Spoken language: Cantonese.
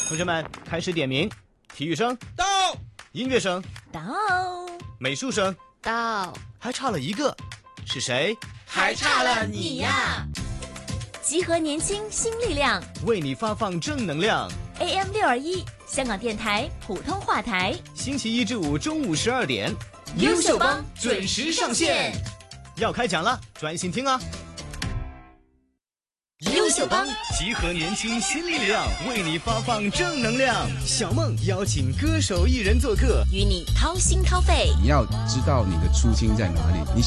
同学们开始点名，体育生到， 音乐生到， 美术生到， 还差了一个，是谁？ 还差了你呀！ 集合年轻新力量， 为你发放正能量。 AM621香港电台普通话台， 星期一至五中午12点， 优秀帮准时上线。 要开讲了，专心听啊！ 优秀帮集合年轻新力量，为你发放正能量。小梦邀请歌手艺人做客， 与你掏心掏肺。 你要知道你的初心在哪里，你